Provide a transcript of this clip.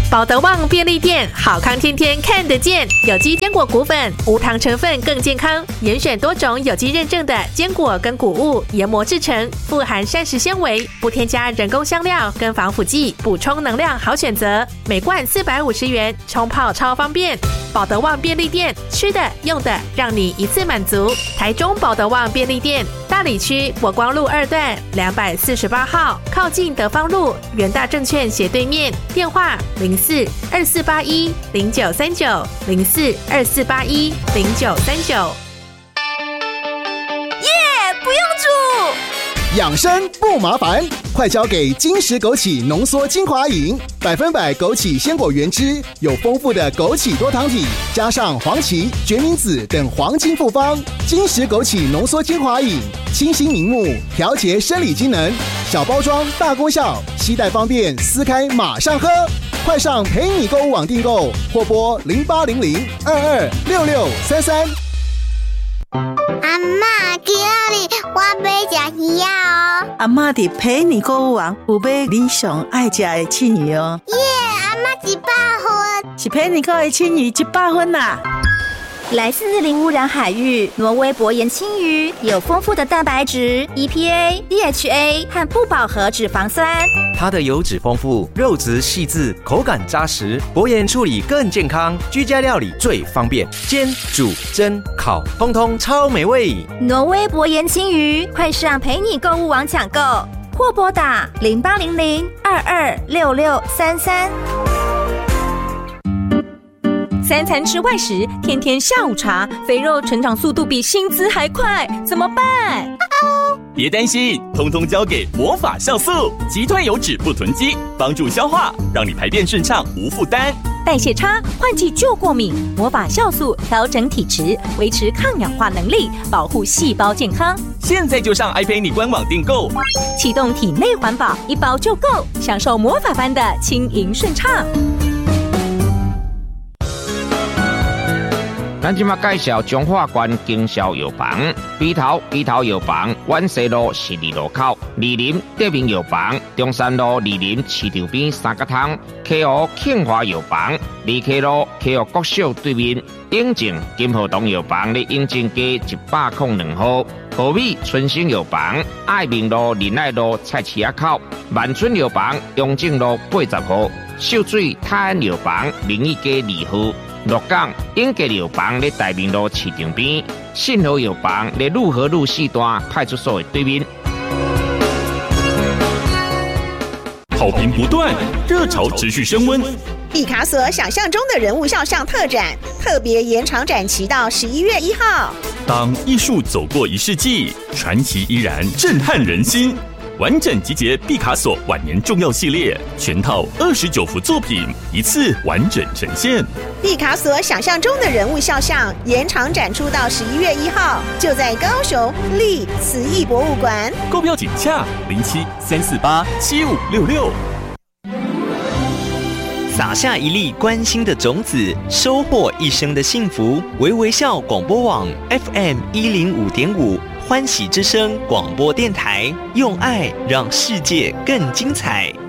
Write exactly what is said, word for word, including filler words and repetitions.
保德旺便利店，好康天天看得见。有机坚果谷粉，无糖成分更健康，严选多种有机认证的坚果跟谷物研磨制成，富含膳食纤维，不添加人工香料跟防腐剂，补充能量好选择。每罐四百五十元，冲泡超方便。保德旺便利店，吃的用的让你一次满足。台中保德旺便利店，大里区国光路二段两百四十八号，靠近德芳路元大证券斜对面。电话零四二四八一零九三九零四二四八一零九三九。 耶，不用煮。 养生不麻烦，快交给金石枸杞浓缩精华饮，百分百枸杞鲜果原汁，有丰富的枸杞多糖体，加上黄芪、决明子等黄金复方。金石枸杞浓缩精华饮，清新明目，调节生理机能，小包装大功效，携带方便，撕开马上喝。快上陪你购物网订购，或拨零八零零二二六六三三。 阿嬷，今日我要吃鱼啊！哦， 阿嬷伫陪你购物网有买你上爱吃的青鱼哦。 耶，阿嬷一百分， 是陪你购的青鱼一百分啦。 来自零污染海域，挪威薄盐青鱼有丰富的蛋白质、E P A、D H A 和不饱和脂肪酸。 它的油脂丰富，肉质细致，口感扎实。薄盐处理更健康，居家料理最方便，煎、煮、蒸、烤，通通超美味。 挪威薄盐青鱼，快上陪你购物网抢购，或拨打零八零零二二六六三三。 三餐吃外食，天天下午茶，肥肉成长速度比薪资还快，怎么办？ 别担心，通通交给魔法酵素，击退油脂不囤积，帮助消化，让你排便顺畅无负担。 代谢差、换季就过敏，魔法酵素调整体质，维持抗氧化能力，保护细胞健康。 现在就上爱陪你官网订购， 启动体内环保，一包就够，享受魔法般的轻盈顺畅。 咱即马介绍中华关经销药房，鼻头鼻头药房，万西路十二路口，二林德明药房，中山路二林市场边三角汤，溪湖庆华药房，二溪路溪湖国小对面，永靖金河东药房咧永靖街一百零两号，和美春兴药房，爱民路仁爱路菜市仔口，万春药房永靖路八十号，秀水泰安药房明义街二号。鹿港永吉药房咧大明路市场边，信和药房咧路和路四段派出所的对面。 好评不断，热潮持续升温。 毕卡索想象中的人物肖像特展，特别延长展期到十一月一号。 当艺术走过一世纪，传奇依然震撼人心。完整集结毕卡索晚年重要系列，全套二十九幅作品，一次完整呈现。 毕卡索想象中的人物肖像延长展出到十一月一号，就在高雄立慈艺博物馆。 购票请洽零七三四八七五六六。 撒下一粒关心的种子，收获一生的幸福。微微笑广播网 F M 一零五点五。欢喜之声广播电台，用爱让世界更精彩。